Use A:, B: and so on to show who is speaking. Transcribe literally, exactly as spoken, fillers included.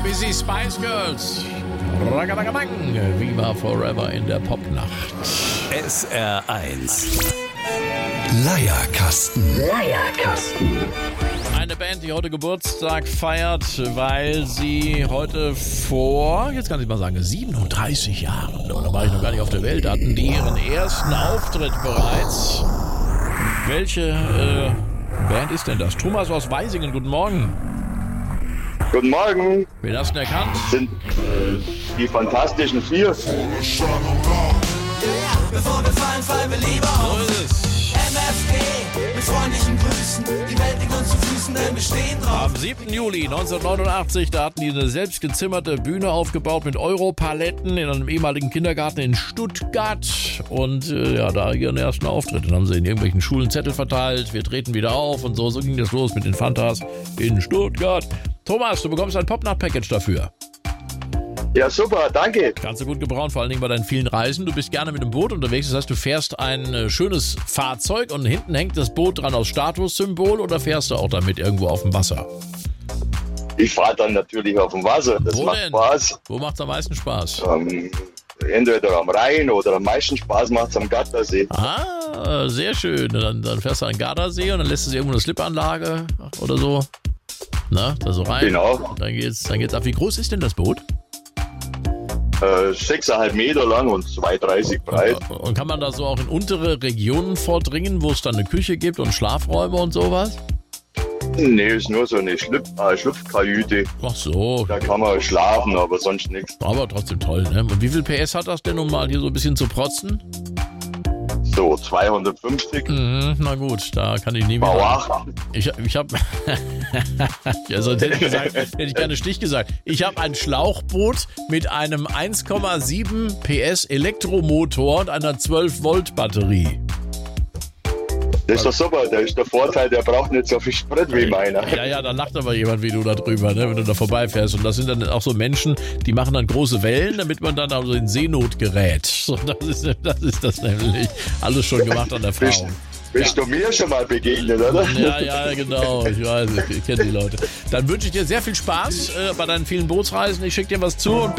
A: Busy Spice Girls. Ragabagamang. Viva Forever in der Popnacht.
B: S R eins. Leierkasten. Leierkasten.
A: Eine Band, die heute Geburtstag feiert, weil sie heute vor, jetzt kann ich mal sagen, siebenunddreißig Jahren, da war ich noch gar nicht auf der Welt, hatten die ihren ersten Auftritt bereits. Welche äh, Band ist denn das? Thomas aus Weisingen, guten Morgen.
C: Guten Morgen.
A: Wen hast du denn erkannt?
C: Das sind äh, die Fantastischen Vier.
D: Bevor wir fallen, fallen wir lieber
A: So
D: auf.
A: ist es.
D: M F G mit freundlichen Grüßen. Die Welt liegt uns zu Füßen, denn wir stehen drauf.
A: Am siebten Juli neunzehnhundertneunundachtzig, da hatten die eine selbstgezimmerte Bühne aufgebaut mit Europaletten in einem ehemaligen Kindergarten in Stuttgart. Und äh, ja, da ihren ersten Auftritt. Dann haben sie in irgendwelchen Schulen Zettel verteilt. Wir treten wieder auf und so. So ging das los mit den Fantas in Stuttgart. Thomas, du bekommst ein Popnacht-Package dafür.
C: Ja, super, danke.
A: Kannst du gut gebrauchen, vor allen Dingen bei deinen vielen Reisen. Du bist gerne mit dem Boot unterwegs, das heißt, du fährst ein äh, schönes Fahrzeug und hinten hängt das Boot dran aus Statussymbol oder fährst du auch damit irgendwo auf dem Wasser?
C: Ich fahre dann natürlich auf dem Wasser. Das
A: Wo
C: macht
A: denn?
C: Spaß.
A: Wo macht's am meisten Spaß?
C: Ähm, entweder am Rhein oder am meisten Spaß macht es am Gattersee.
A: Ah, sehr schön. Dann, dann fährst du an den Gardasee und dann lässt du sie irgendwo eine Slipanlage oder so. Na, da so rein.
C: Genau.
A: Dann geht's, dann geht's ab. Wie groß ist denn das Boot?
C: Äh, sechseinhalb Meter lang und zwei Komma dreißig breit.
A: Und kann man da so auch in untere Regionen vordringen, wo es dann eine Küche gibt und Schlafräume und sowas?
C: Nee, ist nur so eine Schlüpf, äh, Schlupfkajüte.
A: Ach so.
C: Da kann man schlafen, aber sonst nichts.
A: Aber trotzdem toll, ne? Und wie viel P S hat das denn, um mal hier so ein bisschen zu protzen?
C: So, zweihundertfünfzig.
A: Mhm, na gut, da kann ich nie mehr.
C: Bau acht.
A: Ich, ich habe, also hätte ich gesagt, hätte ich gerne Stich gesagt. Ich habe ein Schlauchboot mit einem eins Komma sieben P S Elektromotor und einer zwölf Volt Batterie.
C: Das ist doch super. Da ist der Vorteil, der braucht nicht so viel Sprit wie meiner.
A: Ja, ja, da lacht aber jemand wie du da drüber, ne, wenn du da vorbeifährst. Und das sind dann auch so Menschen, die machen dann große Wellen, damit man dann also in Seenot gerät. So, das ist, das ist das nämlich. Alles schon gemacht an der Frau.
C: Bist, bist du mir schon mal begegnet, oder?
A: Ja, ja, genau. Ich weiß, ich kenne die Leute. Dann wünsche ich dir sehr viel Spaß äh, bei deinen vielen Bootsreisen. Ich schicke dir was zu und